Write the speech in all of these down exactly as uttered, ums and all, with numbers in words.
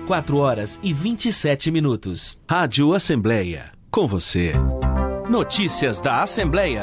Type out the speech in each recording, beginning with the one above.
quatro horas e vinte e sete minutos. Rádio Assembleia, com você. Notícias da Assembleia.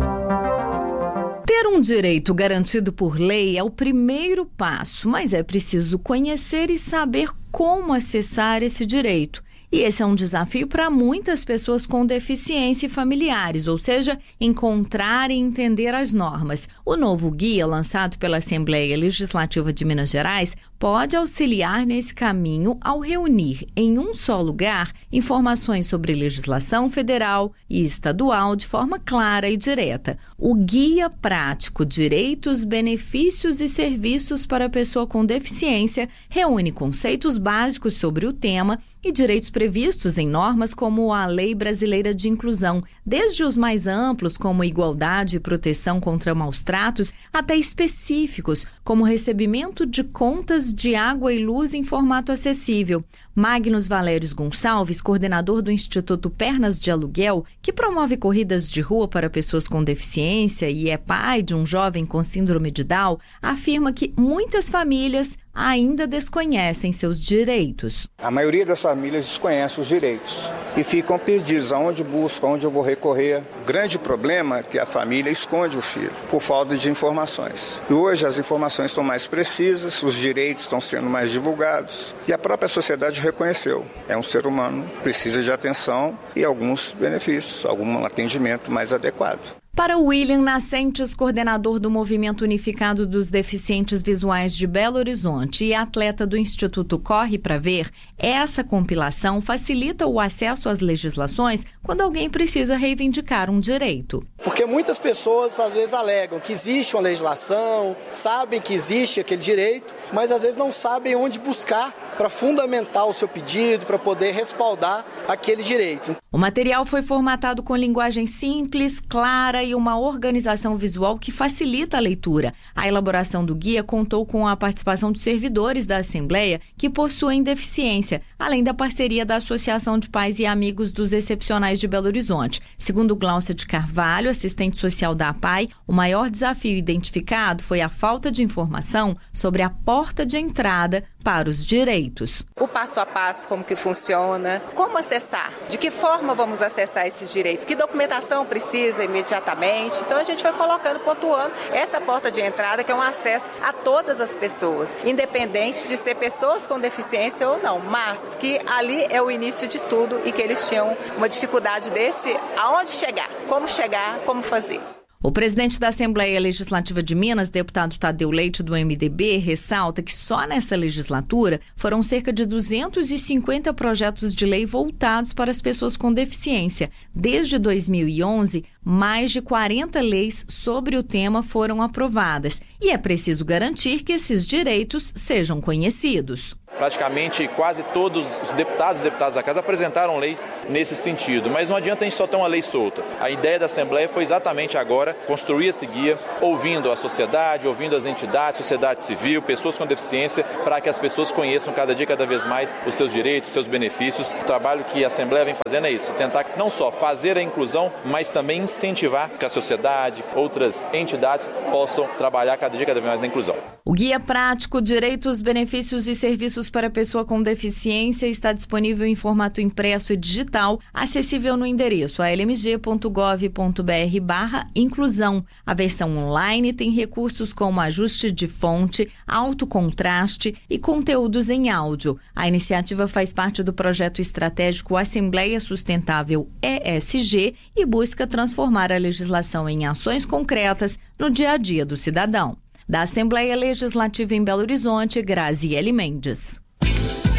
Ter um direito garantido por lei é o primeiro passo, mas é preciso conhecer e saber como acessar esse direito. E esse é um desafio para muitas pessoas com deficiência e familiares, ou seja, encontrar e entender as normas. O novo guia, lançado pela Assembleia Legislativa de Minas Gerais, pode auxiliar nesse caminho ao reunir em um só lugar informações sobre legislação federal e estadual de forma clara e direta. O Guia Prático Direitos, Benefícios e Serviços para a Pessoa com Deficiência reúne conceitos básicos sobre o tema e direitos previstos em normas como a Lei Brasileira de Inclusão, desde os mais amplos, como igualdade e proteção contra maus tratos, até específicos, como recebimento de contas de água e luz em formato acessível. Magnus Valérios Gonçalves, coordenador do Instituto Pernas de Aluguel, que promove corridas de rua para pessoas com deficiência e é pai de um jovem com síndrome de Down, afirma que muitas famílias ainda desconhecem seus direitos. A maioria das famílias desconhece os direitos e ficam perdidos, aonde busco, aonde eu vou recorrer. O grande problema é que a família esconde o filho por falta de informações. E hoje as informações estão mais precisas, os direitos estão sendo mais divulgados e a própria sociedade reconheceu. É um ser humano, precisa de atenção e alguns benefícios, algum atendimento mais adequado. Para William Nascentes, coordenador do Movimento Unificado dos Deficientes Visuais de Belo Horizonte e atleta do Instituto Corre Pra Ver, essa compilação facilita o acesso às legislações quando alguém precisa reivindicar um direito. Porque muitas pessoas às vezes alegam que existe uma legislação, sabem que existe aquele direito, mas às vezes não sabem onde buscar para fundamentar o seu pedido, para poder respaldar aquele direito. O material foi formatado com linguagem simples, clara e uma organização visual que facilita a leitura. A elaboração do guia contou com a participação de servidores da Assembleia que possuem deficiência, além da parceria da Associação de Pais e Amigos dos Excepcionais de Belo Horizonte. Segundo Glaucia de Carvalho, assistente social da A P A I, o maior desafio identificado foi a falta de informação sobre a porta de entrada para os direitos. O passo a passo, como que funciona, como acessar, de que forma vamos acessar esses direitos, que documentação precisa imediatamente. Então a gente vai colocando, pontuando essa porta de entrada, que é um acesso a todas as pessoas, independente de ser pessoas com deficiência ou não, mas que ali é o início de tudo e que eles tinham uma dificuldade desse, aonde chegar, como chegar, como fazer. O presidente da Assembleia Legislativa de Minas, deputado Tadeu Leite, do M D B, ressalta que só nessa legislatura foram cerca de duzentos e cinquenta projetos de lei voltados para as pessoas com deficiência. Desde dois mil e onze, mais de quarenta leis sobre o tema foram aprovadas. E é preciso garantir que esses direitos sejam conhecidos. Praticamente quase todos os deputados e deputadas da Casa apresentaram leis nesse sentido, mas não adianta a gente só ter uma lei solta. A ideia da Assembleia foi exatamente agora construir esse guia, ouvindo a sociedade, ouvindo as entidades, sociedade civil, pessoas com deficiência, para que as pessoas conheçam cada dia, cada vez mais os seus direitos, os seus benefícios. O trabalho que a Assembleia vem fazendo é isso, tentar não só fazer a inclusão, mas também incentivar que a sociedade, outras entidades possam trabalhar cada dia, cada vez mais na inclusão. O Guia Prático Direitos, Benefícios e Serviços para a Pessoa com Deficiência está disponível em formato impresso e digital, acessível no endereço a l m g ponto gov ponto b r barra inclusão. A versão online tem recursos como ajuste de fonte, alto contraste e conteúdos em áudio. A iniciativa faz parte do projeto estratégico Assembleia Sustentável E S G e busca transformar a legislação em ações concretas no dia a dia do cidadão. Da Assembleia Legislativa em Belo Horizonte, Graziele Mendes.